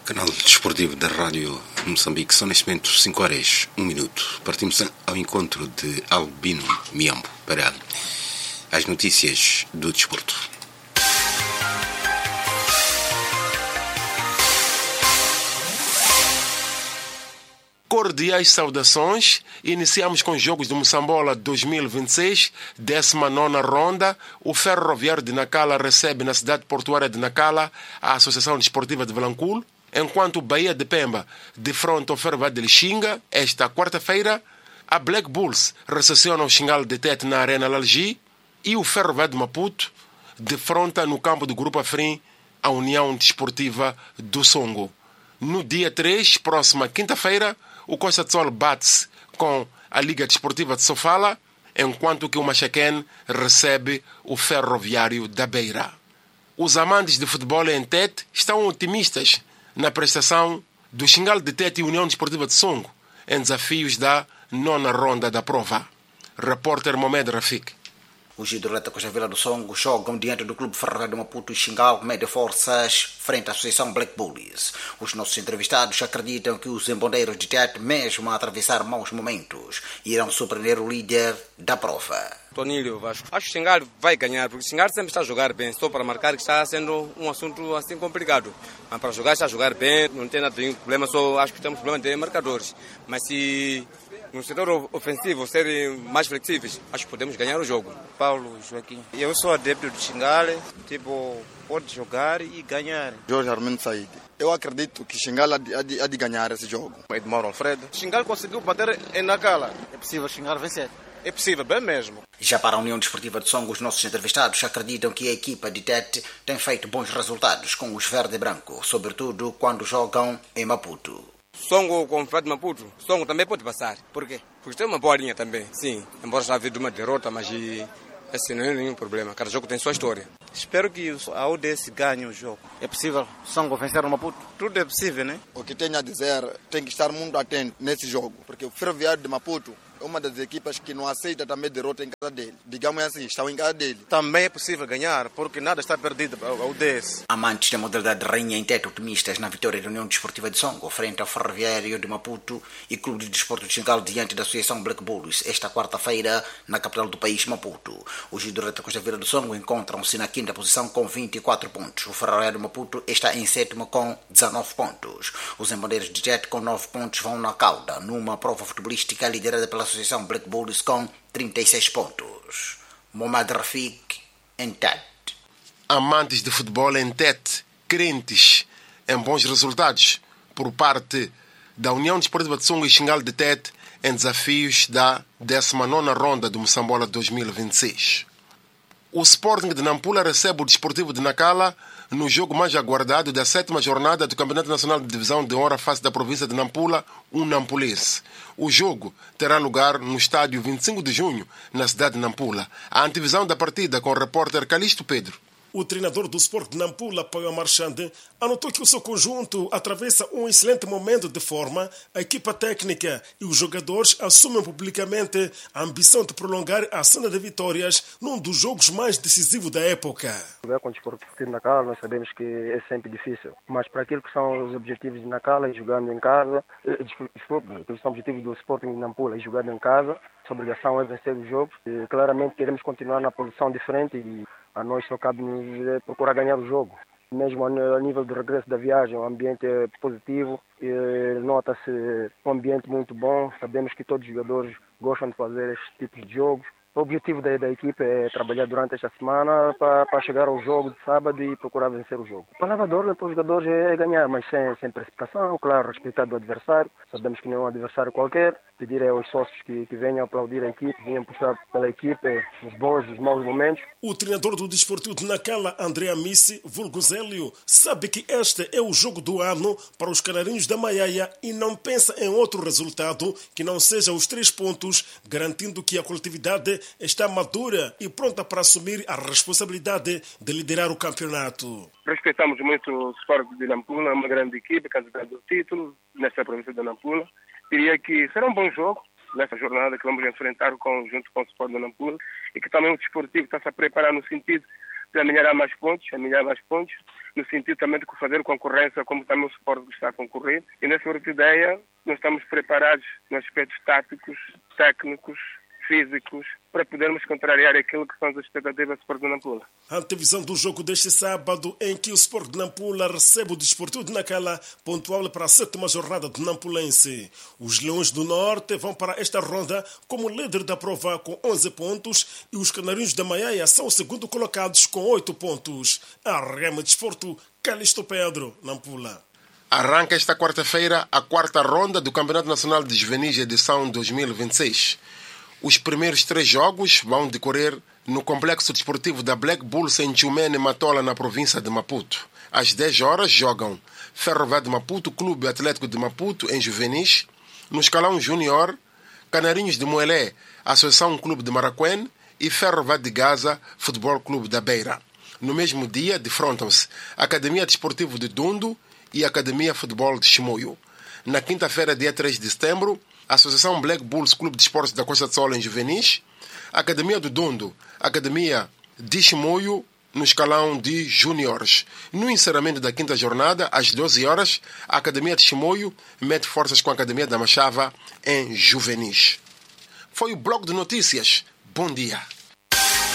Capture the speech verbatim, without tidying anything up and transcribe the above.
Canal desportivo da Rádio Moçambique. São neste momento cinco horas, um minuto. Partimos ao encontro de Albino Miambo para as notícias do desporto. Cordiais saudações. Iniciamos com os Jogos de Moçambola dois mil e vinte e seis, décima nona ronda. O Ferroviário de Nacala recebe na cidade portuária de Nacala a Associação Desportiva de Vilanculo, enquanto o Bahia de Pemba defronta o Ferroviário de Lixinga esta quarta-feira. A Black Bulls recepciona o Xingal de Tete na Arena Lalgi e o Ferroviário de Maputo defronta no campo do Grupo Afrim a União Desportiva do Songo. No dia três, próxima quinta-feira, o Costa de Sol bate-se com a Liga Desportiva de Sofala, enquanto que o Machaquén recebe o Ferroviário da Beira. Os amantes de futebol em Tete estão otimistas na prestação do Xingal de Tete e União Desportiva de Songo em desafios da nona ronda da prova. Repórter Mohamed Rafik. Os hidroelétricos da Vila do Songo jogam diante do Clube Ferroviário de Maputo e Xingal mede forças frente à Associação Black Bulls. Os nossos entrevistados acreditam que os embondeiros de Tete, mesmo a atravessar maus momentos, irão surpreender o líder da prova. Tonílio Vasco. Acho que o Xingal vai ganhar, porque o Xingal sempre está a jogar bem. Só para marcar que está sendo um assunto assim complicado. Mas para jogar está a jogar bem, não tem nada de problema, só acho que temos problema de marcadores. Mas se no setor ofensivo serem mais flexíveis, acho que podemos ganhar o jogo. Paulo Joaquim. Eu sou adepto do Xingal, tipo, pode jogar e ganhar. Jorge Armando Said. Eu acredito que Xingal há de, há, de, há de ganhar esse jogo. Edmar Alfredo. Xingal conseguiu bater em Nacala. É possível Xingal vencer? É possível, bem mesmo. Já para a União Desportiva de Songo, os nossos entrevistados acreditam que a equipa de Tete tem feito bons resultados com os verde e branco, sobretudo quando jogam em Maputo. Songo com o Ferroviário de Maputo, Songo também pode passar. Por quê? Porque tem uma boa linha também, sim. Embora já havido uma derrota, mas esse não é nenhum problema. Cada jogo tem sua história. Espero que a U D S ganhe o jogo. É possível Songo vencer o Maputo? Tudo é possível, né? O que tenho a dizer, tem que estar muito atento nesse jogo, porque o Ferroviário de Maputo é uma das equipas que não aceita também derrota em casa dele. Digamos assim, estão em casa dele. Também é possível ganhar, porque nada está perdido ao D S. Amantes da modalidade rainha em Tete otimistas na vitória da União Desportiva de Songo frente ao Ferroviário de Maputo e Clube de Desporto de Xingal diante da Associação Black Bulls esta quarta-feira na capital do país, Maputo. Os hidroelétricos da Vila do Songo encontram-se na quinta posição com vinte e quatro pontos. O Ferroviário de Maputo está em sétimo com dezanove pontos. Os embondeiros de Tete com nove pontos vão na cauda numa prova futebolística liderada pela Associação Black Bulls com trinta e seis pontos. Mohamed Rafik, em Tete. Amantes de futebol em Tete, crentes em bons resultados por parte da União Desportiva de Songo e Xingal de Tete em desafios da décima nona ronda do Moçambola dois mil e vinte e seis. O Sporting de Nampula recebe o Desportivo de Nacala no jogo mais aguardado da sétima jornada do Campeonato Nacional de Divisão de Honra face da província de Nampula, um nampulense. O jogo terá lugar no estádio vinte e cinco de junho, na cidade de Nampula. A antevisão da partida com o repórter Calixto Pedro. O treinador do Sport de Nampula, Paiva Marchande, anotou que o seu conjunto atravessa um excelente momento de forma. A equipa técnica e os jogadores assumem publicamente a ambição de prolongar a senda de vitórias num dos jogos mais decisivos da época. Jogar com o Desporto de Nacala, nós sabemos que é sempre difícil, mas para aquilo que são os objetivos de Nacala, jogando em casa, desculpe, aquilo que são os objetivos do Sporting de Nampula, jogando em casa, a obrigação é vencer o jogo. E, claramente queremos continuar na posição diferente e a nós só cabe-nos procurar ganhar o jogo. Mesmo a nível do regresso da viagem, o ambiente é positivo, nota-se um ambiente muito bom. Sabemos que todos os jogadores gostam de fazer estes tipos de jogos. O objetivo da, da equipe é trabalhar durante esta semana para, para chegar ao jogo de sábado e procurar vencer o jogo. A palavra de ordem para os jogadores é ganhar, mas sem, sem precipitação, claro, respeitando o adversário. Sabemos que não é um adversário qualquer. Pedir aos sócios que, que venham aplaudir a equipe, venham puxar pela equipe nos bons e nos maus momentos. O treinador do Desportivo de Nacala, André Amissi, vulgo Zélio, sabe que este é o jogo do ano para os canarinhos da Maiaia e não pensa em outro resultado que não seja os três pontos, garantindo que a coletividade está madura e pronta para assumir a responsabilidade de liderar o campeonato. Respeitamos muito o Sport de Nampula, uma grande equipe, candidata ao título nesta província de Nampula. Diria que será um bom jogo nessa jornada que vamos enfrentar com, junto com o Sport de Nampula e que também o Desportivo está-se a preparar no sentido de amelhorar mais pontos, amelhorar mais pontos no sentido também de fazer concorrência como também o Sport está a concorrer. E nessa outra ideia, nós estamos preparados nos aspectos táticos, técnicos, físicos, para podermos contrariar aquilo que são as expectativas do Sport de Nampula. A antevisão do jogo deste sábado, em que o Sport de Nampula recebe o Desportivo de Nacala, pontual para a sétima jornada do Nampulense. Os Leões do Norte vão para esta ronda como líder da prova com onze pontos e os Canarinhos da Maiaia são os segundo colocados com oito pontos. A Rema Desporto, Calixto Pedro, Nampula. Arranca esta quarta-feira a quarta ronda do Campeonato Nacional de Juvenis edição dois mil e vinte e seis. Os primeiros três jogos vão decorrer no Complexo Desportivo da Black Bulls em Tchumene, Matola, na província de Maputo. Às dez horas jogam Ferroviário de Maputo, Clube Atlético de Maputo, em Juvenis. No escalão júnior, Canarinhos de Moelé, Associação Clube de Maracuene e Ferroviário de Gaza, Futebol Clube da Beira. No mesmo dia, defrontam-se Academia Desportivo de Dundo e Academia Futebol de Chimoio. Na quinta-feira, dia três de setembro, Associação Black Bulls Clube de Esportes da Costa de Sol em Juvenis, Academia do Dundo, Academia de Chimoio no escalão de júniores. No encerramento da quinta jornada, às doze horas, a Academia de Chimoio mete forças com a Academia da Machava em Juvenis. Foi o Bloco de Notícias. Bom dia.